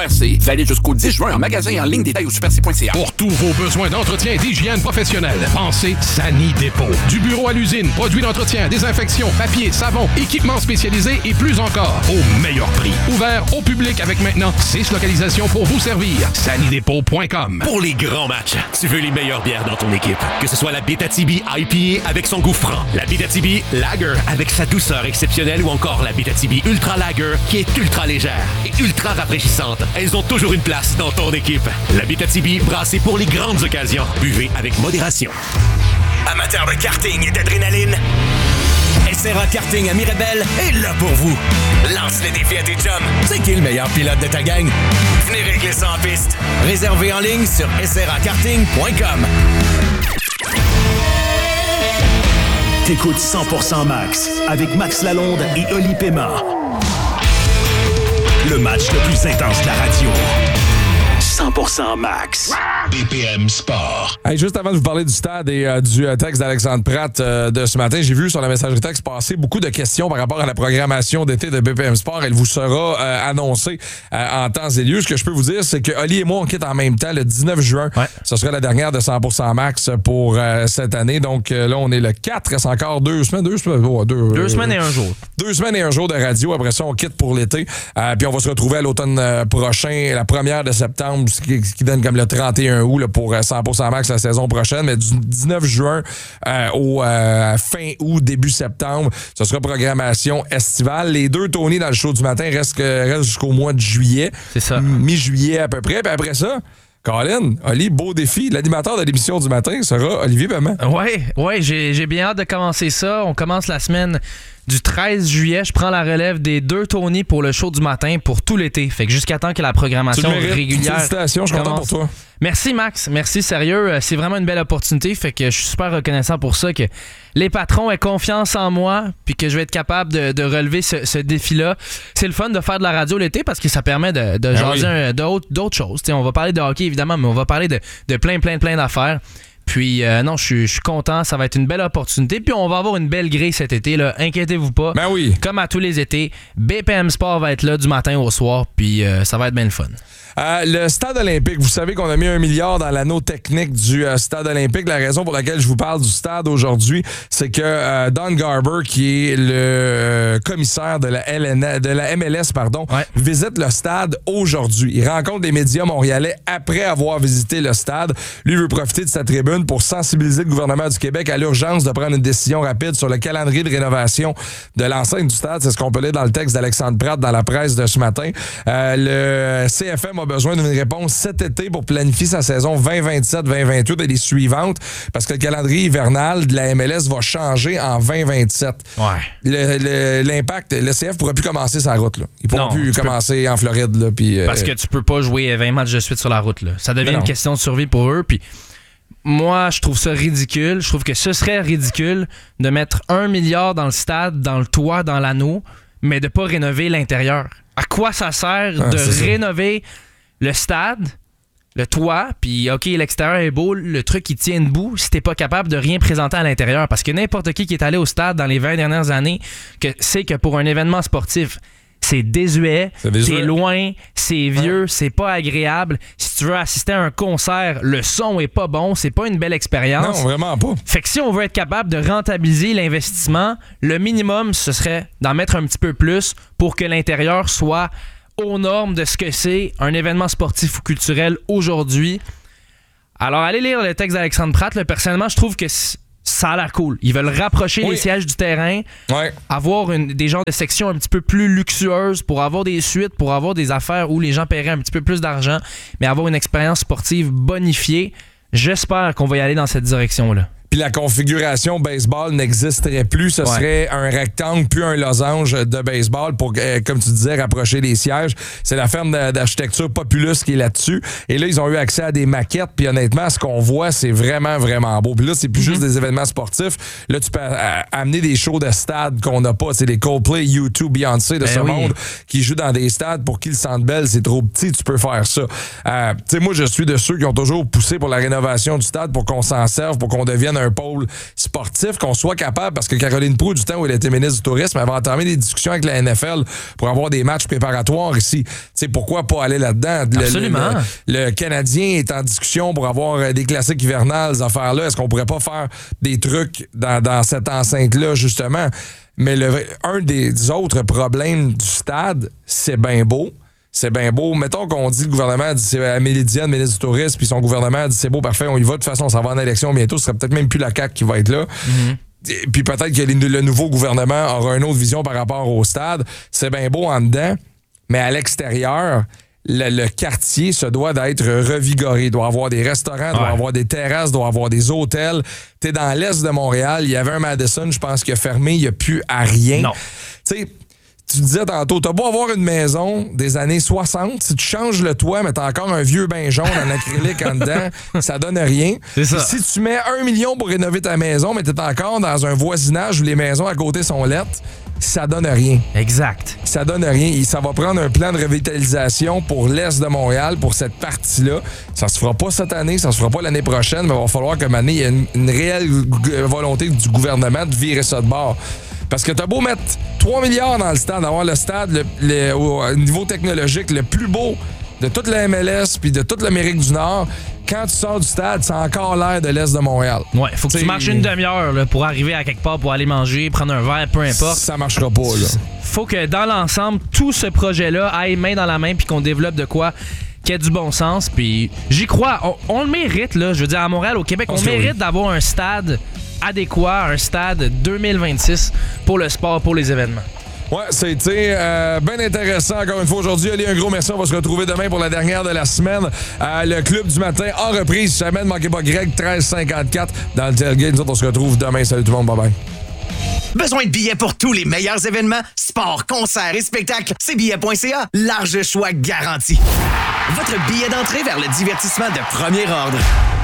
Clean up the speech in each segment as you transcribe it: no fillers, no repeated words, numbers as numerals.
Super C. Valide jusqu'au 10 juin en magasin et en ligne. Détails au superc.ca. Pour tous vos besoins d'entretien et d'hygiène professionnelle, pensez Sani Dépôt. Du bureau à l'usine, produits d'entretien, désinfection, papier, savon, équipements spécialisés et plus encore. Au meilleur prix. Ouvert au public avec maintenant 6 localisations pour vous servir. sanidépôt.com. Pour les grands matchs, tu veux les meilleures bières dans ton équipe. Que ce soit la Bétatibi IPA avec son goût franc, la Bétatibi Lager avec sa douceur exceptionnelle ou encore la Bétatibi Ultra Lager qui est ultra légère et ultra rafraîchissante. Elles ont toujours une place dans ton équipe. La Bétatibi, brassée pour les grandes occasions. Buvez avec modération. Amateurs de karting et d'adrénaline, SRA Karting à Mirabel est là pour vous. Lance le défi à tes chums. C'est qui le meilleur pilote de ta gang? Venez régler ça en piste. Réservez en ligne sur srakarting.com. T'écoutes 100% Max avec Max Lalonde et Oli Pema. Le match le plus intense de la radio. 100% Max. BPM Sport. Hey, juste avant de vous parler du stade et du texte d'Alexandre Pratt de ce matin, j'ai vu sur la messagerie texte passer beaucoup de questions par rapport à la programmation d'été de BPM Sport. Elle vous sera annoncée en temps et lieu. Ce que je peux vous dire, c'est que Oli et moi, on quitte en même temps le 19 juin. Ouais. Ce sera la dernière de 100% Max pour cette année. Donc là, on est le 4. C'est encore 2 semaines. 2 semaines et un jour. 2 semaines et un jour de radio. Après ça, on quitte pour l'été. Puis on va se retrouver à l'automne prochain, la première de septembre, ce qui donne comme le 31 août là, pour 100% Max la saison prochaine. Mais du 19 juin au fin août, début septembre, ce sera programmation estivale. Les 2 Tony dans le show du matin restent jusqu'au mois de juillet. C'est ça. Mi-juillet à peu près. Puis après ça, Colin, Oli, beau défi. L'animateur de l'émission du matin sera Olivier Paiement. Oui, j'ai bien hâte de commencer ça. On commence la semaine du 13 juillet. Je prends la relève des 2 Tony pour le show du matin pour tout l'été. Fait que jusqu'à temps que la programmation régulière. Félicitations, je suis content pour toi. Merci Max, merci sérieux. C'est vraiment une belle opportunité. Fait que je suis super reconnaissant pour ça, que les patrons aient confiance en moi puis que je vais être capable de relever ce défi-là. C'est le fun de faire de la radio l'été parce que ça permet de jaser d'autres choses. T'sais, on va parler de hockey évidemment, mais on va parler de plein d'affaires. Puis non, je suis content, ça va être une belle opportunité. Puis on va avoir une belle grille cet été, là. Inquiétez-vous pas. Ben oui. Comme à tous les étés, BPM Sport va être là du matin au soir, puis ça va être bien le fun. Le stade olympique, vous savez qu'on a mis 1 milliard dans l'anneau technique du stade olympique. La raison pour laquelle je vous parle du stade aujourd'hui, c'est que Don Garber, qui est le commissaire de la MLS, visite le stade aujourd'hui. Il rencontre les médias montréalais après avoir visité le stade. Lui veut profiter de sa tribune pour sensibiliser le gouvernement du Québec à l'urgence de prendre une décision rapide sur le calendrier de rénovation de l'enceinte du stade. C'est ce qu'on peut lire dans le texte d'Alexandre Pratt dans la presse de ce matin. Le CFM a besoin d'une réponse cet été pour planifier sa saison 2027-2028 et les suivantes, parce que le calendrier hivernal de la MLS va changer en 2027. Ouais. L'impact, le CF ne pourra plus commencer sa route. Là. Il ne pourra plus commencer en Floride. Là, parce que tu peux pas jouer 20 matchs de suite sur la route. Là. Ça devient une question de survie pour eux. Puis moi, je trouve ça ridicule. Je trouve que ce serait ridicule de mettre 1 milliard dans le stade, dans le toit, dans l'anneau, mais de pas rénover l'intérieur. À quoi ça sert de rénover le stade, le toit, puis OK, l'extérieur est beau, le truc qui tient debout, si t'es pas capable de rien présenter à l'intérieur? Parce que n'importe qui est allé au stade dans les 20 dernières années sait que pour un événement sportif, c'est désuet, c'est loin, c'est vieux, c'est pas agréable. Si tu veux assister à un concert, le son est pas bon, c'est pas une belle expérience. Non, vraiment pas. Fait que si on veut être capable de rentabiliser l'investissement, le minimum, ce serait d'en mettre un petit peu plus pour que l'intérieur soit aux normes de ce que c'est un événement sportif ou culturel aujourd'hui. Alors, allez lire le texte d'Alexandre Pratt. Là, personnellement, je trouve que ça a l'air cool. Ils veulent rapprocher les sièges du terrain, avoir des genres de sections un petit peu plus luxueuses pour avoir des suites, pour avoir des affaires où les gens paieraient un petit peu plus d'argent, mais avoir une expérience sportive bonifiée. J'espère qu'on va y aller dans cette direction-là. Puis la configuration baseball n'existerait plus. Ce serait un rectangle puis un losange de baseball pour, comme tu disais, rapprocher les sièges. C'est la firme d'architecture Populus qui est là-dessus. Et là, ils ont eu accès à des maquettes. Puis honnêtement, ce qu'on voit, c'est vraiment, vraiment beau. Puis là, c'est plus juste des événements sportifs. Là, tu peux amener des shows de stade qu'on n'a pas. C'est les Coldplay, U2, Beyoncé de ce monde qui jouent dans des stades pour qui le Centre Bell, c'est trop petit. Tu peux faire ça. Tu sais, moi, je suis de ceux qui ont toujours poussé pour la rénovation du stade pour qu'on s'en serve, pour qu'on devienne devienne un pôle sportif, qu'on soit capable, parce que Caroline Proulx, du temps où elle était ministre du Tourisme, avait entamé des discussions avec la NFL pour avoir des matchs préparatoires ici. Tu sais, pourquoi pas aller là-dedans? Absolument. Le Canadien est en discussion pour avoir des classiques hivernales, ces affaires-là. Est-ce qu'on pourrait pas faire des trucs dans cette enceinte-là, justement? Mais un des autres problèmes du stade, c'est bien beau. C'est bien beau. Mettons qu'on dit, le gouvernement dit, c'est Amélie Diane, ministre du Tourisme, puis son gouvernement dit, c'est beau, parfait, on y va. De toute façon, on s'en va en élection bientôt. Ce sera peut-être même plus la CAQ qui va être là. Mm-hmm. Puis peut-être que le nouveau gouvernement aura une autre vision par rapport au stade. C'est bien beau en dedans, mais à l'extérieur, le quartier se doit d'être revigoré. Il doit avoir des restaurants, doit avoir des terrasses, doit avoir des hôtels. T'es dans l'est de Montréal, il y avait un Madison, je pense, qui a fermé, il n'y a plus à rien. Non. Tu sais, tu disais tantôt, t'as beau avoir une maison des années 60, si tu changes le toit, mais t'as encore un vieux bain jaune en acrylique en dedans, ça donne rien. C'est ça. Si tu mets 1 million pour rénover ta maison, mais t'es encore dans un voisinage où les maisons à côté sont lettres, ça donne rien. Exact. Ça donne rien. Ça va prendre un plan de revitalisation pour l'Est de Montréal, pour cette partie-là. Ça se fera pas cette année, ça se fera pas l'année prochaine, mais il va falloir qu'à un moment donné, il y ait une réelle volonté du gouvernement de virer ça de bord. Parce que t'as beau mettre 3 milliards dans le stade, d'avoir le stade au niveau technologique le plus beau de toute la MLS puis de toute l'Amérique du Nord, quand tu sors du stade, c'est encore l'air de l'Est de Montréal. Ouais, faut que tu marches une demi-heure là, pour arriver à quelque part, pour aller manger, prendre un verre, peu importe. Ça marchera pas, là. Faut que dans l'ensemble, tout ce projet-là aille main dans la main puis qu'on développe de quoi qui a du bon sens. Puis j'y crois. On le mérite, là. Je veux dire, à Montréal, au Québec, on mérite d'avoir un stade adéquat, un stade 2026 pour le sport, pour les événements. Ouais, c'était bien intéressant encore une fois aujourd'hui. Allez, un gros merci. On va se retrouver demain pour la dernière de la semaine. Le Club du matin en reprise. Semaine, manquez pas Greg, 13h54 dans le tailgate. Nous autres, on se retrouve demain. Salut tout le monde. Bye-bye. Besoin de billets pour tous les meilleurs événements? Sport, concerts et spectacles? C'est billets.ca. Large choix garanti. Votre billet d'entrée vers le divertissement de premier ordre.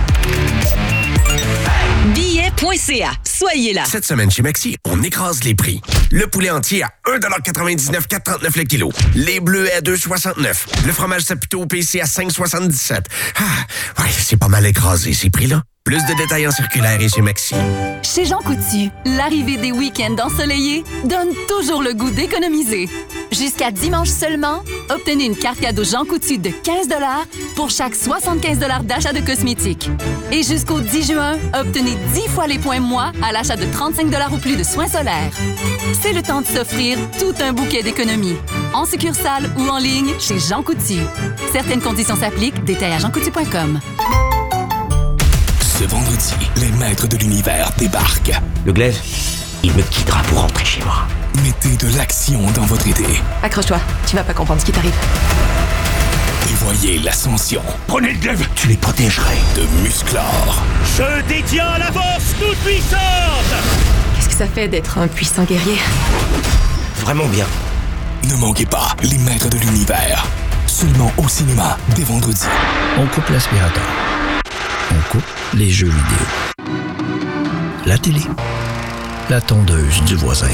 Billets.ca. Soyez là. Cette semaine chez Maxi, on écrase les prix. Le poulet entier à 1,99$, 4,39$ le kilo. Les bleus à 2,69$. Le fromage Saputo au PC à 5,77$. Ah, ouais, c'est pas mal écrasé ces prix-là. Plus de détails en circulaire et chez Maxi. Chez Jean Coutu, l'arrivée des week-ends ensoleillés donne toujours le goût d'économiser. Jusqu'à dimanche seulement, obtenez une carte cadeau Jean Coutu de 15$ pour chaque 75$ d'achat de cosmétiques. Et jusqu'au 10 juin, obtenez 10 fois les points moi à l'achat de 35$ ou plus de soins solaires. C'est le temps de s'offrir tout un bouquet d'économies. En succursale ou en ligne chez Jean Coutu. Certaines conditions s'appliquent, détails à jeancoutu.com. Ce vendredi, les maîtres de l'univers débarquent. Le glaive, il me quittera pour rentrer chez moi. Mettez de l'action dans votre été. Accroche-toi, tu vas pas comprendre ce qui t'arrive. Et voyez l'ascension. Prenez le glaive, tu les protégerais. De Musclor. Je détiens la force toute puissante. Qu'est-ce que ça fait d'être un puissant guerrier? Vraiment bien. Ne manquez pas les maîtres de l'univers. Seulement au cinéma, dès vendredi. On coupe l'aspirateur. On coupe les jeux vidéo. La télé. La tondeuse du voisin.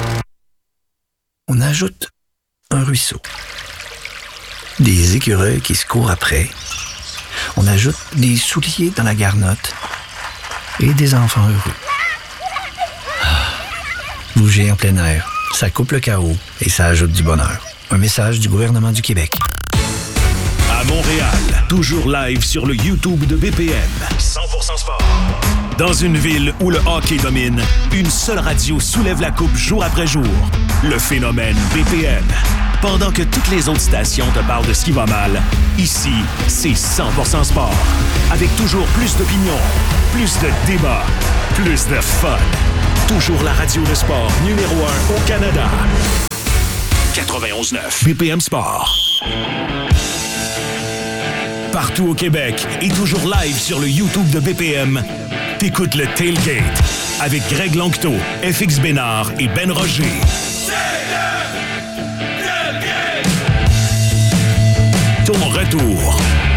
On ajoute un ruisseau. Des écureuils qui se courent après. On ajoute des souliers dans la garnotte. Et des enfants heureux. Bouger en plein air, ça coupe le chaos et ça ajoute du bonheur. Un message du gouvernement du Québec. À Montréal, toujours live sur le YouTube de BPM. 100% sport. Dans une ville où le hockey domine, une seule radio soulève la coupe jour après jour. Le phénomène BPM. Pendant que toutes les autres stations te parlent de ce qui va mal, ici, c'est 100% sport. Avec toujours plus d'opinions, plus de débats, plus de fun. Toujours la radio de sport numéro 1 au Canada. 91.9 BPM Sport. Partout au Québec et toujours live sur le YouTube de BPM, t'écoutes le Tailgate avec Greg Lanctot, FX Bénard et Ben Roger. Ton retour